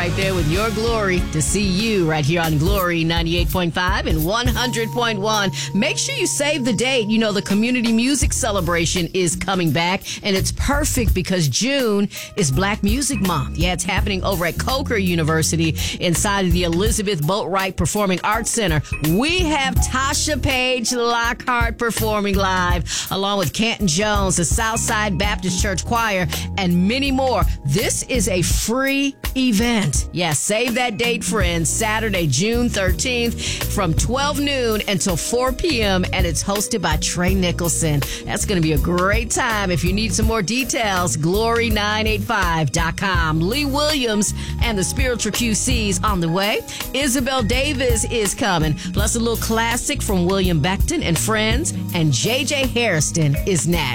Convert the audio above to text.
right there with Your Glory to see you right here on Glory 98.5 and 100.1. Make sure you save the date. You know, the Community Music Celebration is coming back, and it's perfect because June is Black Music Month. Yeah, it's happening over at Coker University inside of the Elizabeth Boatwright Performing Arts Center. We have Tasha Page Lockhart performing live, along with Canton Jones, the Southside Baptist Church Choir, and many more. This is a free event. Yeah, save that date, friends. Saturday, June 13th from 12 noon until 4 p.m. and it's hosted by Trey Nicholson. That's going to be a great time. If you need some more details, glory985.com. Lee Williams and the Spiritual QC's on the way. Isabel Davis is coming. Plus a little classic from William Beckton and Friends. And J.J. Harrison is next.